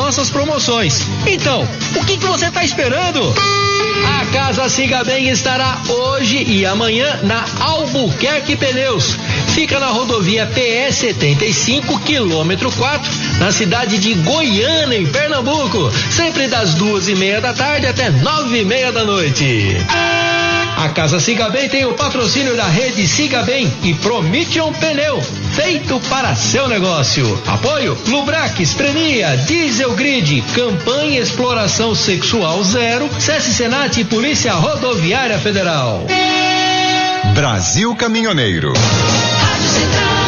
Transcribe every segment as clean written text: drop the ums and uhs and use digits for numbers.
nossas promoções. Então, o que você está esperando? A Casa Siga Bem estará hoje e amanhã na Albuquerque Pneus. Fica na rodovia PE 75, quilômetro 4, na cidade de Goiânia, em Pernambuco. Sempre das 2:30 da tarde até 9:30 da noite. A Casa Siga Bem tem o patrocínio da rede Siga Bem e Promission Pneu, feito para seu negócio. Apoio Lubrax, Prenia, Diesel Grid, Campanha Exploração Sexual Zero, SESC Senat e Polícia Rodoviária Federal. Brasil Caminhoneiro. Rádio Central.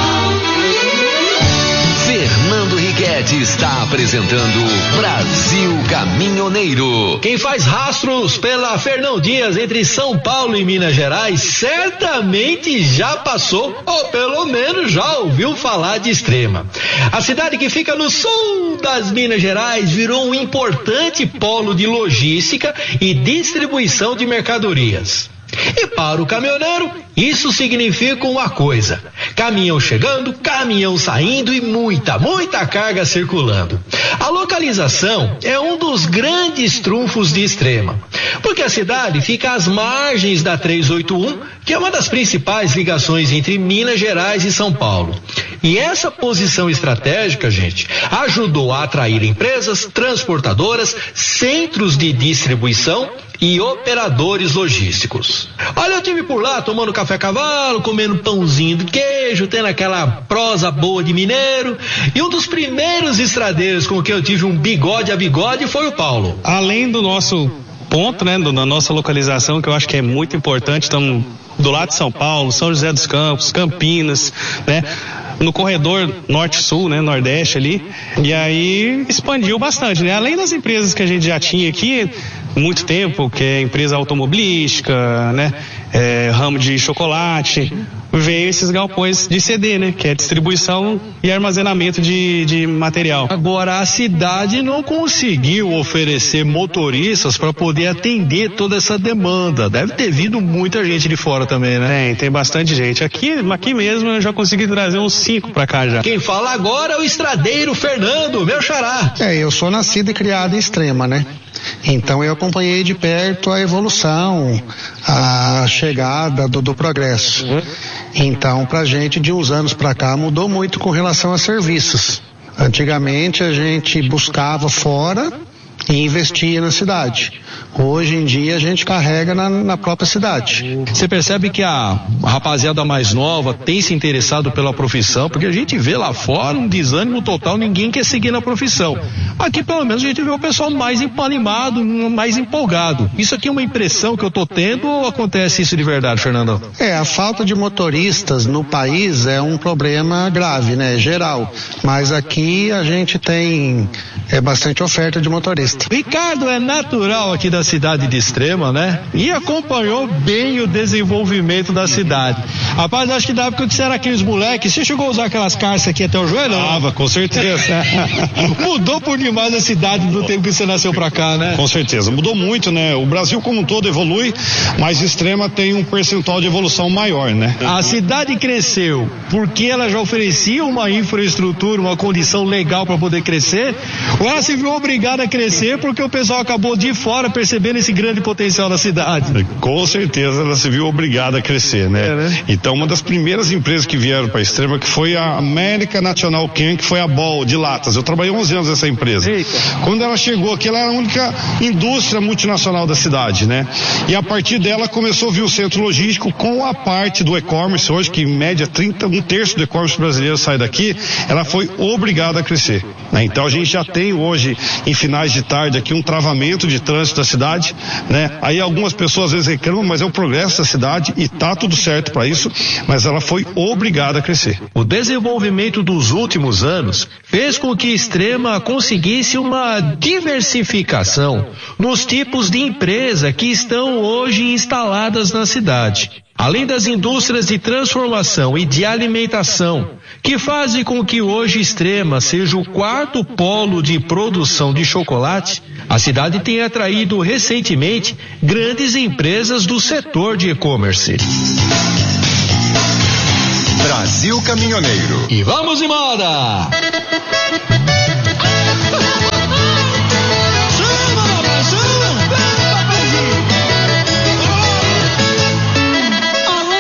Fernando Riquetti está apresentando Brasil Caminhoneiro. Quem faz rastros pela Fernão Dias entre São Paulo e Minas Gerais certamente já passou, ou pelo menos já ouviu falar de Extrema. A cidade que fica no sul das Minas Gerais virou um importante polo de logística e distribuição de mercadorias. E para o caminhoneiro, isso significa uma coisa: caminhão chegando, caminhão saindo e muita carga circulando. A localização é um dos grandes trunfos de Extrema, porque a cidade fica às margens da 381, que é uma das principais ligações entre Minas Gerais e São Paulo. E essa posição estratégica, gente, ajudou a atrair empresas, transportadoras, centros de distribuição e operadores logísticos. Olha, eu tive por lá tomando café a cavalo, comendo pãozinho de queijo, tendo aquela prosa boa de mineiro, e um dos primeiros estradeiros com que eu tive um bigode a bigode foi o Paulo. Além do nosso ponto, né, da nossa localização, que eu acho que é muito importante, estamos do lado de São Paulo, São José dos Campos, Campinas, né, no corredor norte-sul, né, nordeste ali, e aí expandiu bastante, né, além das empresas que a gente já tinha aqui muito tempo, que é empresa automobilística, né, ramo de chocolate, veio esses galpões de CD, né, que é distribuição e armazenamento de material. Agora, a cidade não conseguiu oferecer motoristas para poder atender toda essa demanda. Deve ter vindo muita gente de fora também, né? Tem bastante gente. Aqui mesmo eu já consegui trazer uns 5 para cá já. Quem fala agora é o estradeiro Fernando, meu xará. Eu sou nascido e criado em Extrema, né? Então eu acompanhei de perto a evolução, a chegada do progresso. Então, pra gente, de uns anos pra cá, mudou muito com relação a serviços. Antigamente a gente buscava fora e investia na cidade. Hoje em dia a gente carrega na própria cidade. Você percebe que a rapaziada mais nova tem se interessado pela profissão, porque a gente vê lá fora um desânimo total, ninguém quer seguir na profissão. Aqui pelo menos a gente vê o pessoal mais animado, mais empolgado. Isso aqui é uma impressão que eu tô tendo ou acontece isso de verdade, Fernando? A falta de motoristas no país é um problema grave, né? Geral. Mas aqui a gente tem bastante oferta de motoristas. Ricardo é natural aqui da cidade de Extrema, né? E acompanhou bem o desenvolvimento da cidade. Rapaz, acho que da época que você era aqueles moleques, você chegou a usar aquelas calças aqui até o joelho? Com certeza. Mudou por demais a cidade do tempo que você nasceu pra cá, né? Com certeza, mudou muito, né? O Brasil como um todo evolui, mas Extrema tem um percentual de evolução maior, né? A cidade cresceu porque ela já oferecia uma infraestrutura, uma condição legal para poder crescer, ou ela se viu obrigada a crescer porque o pessoal acabou de fora percebendo esse grande potencial da cidade? Com certeza ela se viu obrigada a crescer, né? Então uma das primeiras empresas que vieram para Extrema, que foi a América National Can, que foi a Ball de latas. Eu trabalhei 11 anos nessa empresa. Eita. Quando ela chegou aqui, ela era a única indústria multinacional da cidade, né? E a partir dela começou a vir o centro logístico com a parte do e-commerce hoje, que em média 1/3 do e-commerce brasileiro sai daqui. Ela foi obrigada a crescer, né? Então a gente já tem hoje, em finais de tarde aqui, um travamento de trânsito da cidade, né? Aí algumas pessoas às vezes reclamam, mas é o progresso da cidade e tá tudo certo para isso, mas ela foi obrigada a crescer. O desenvolvimento dos últimos anos fez com que Extrema conseguisse uma diversificação nos tipos de empresa que estão hoje instaladas na cidade. Além das indústrias de transformação e de alimentação, que fazem com que hoje Extrema seja o 4º polo de produção de chocolate, a cidade tem atraído recentemente grandes empresas do setor de e-commerce. Brasil Caminhoneiro. E vamos embora!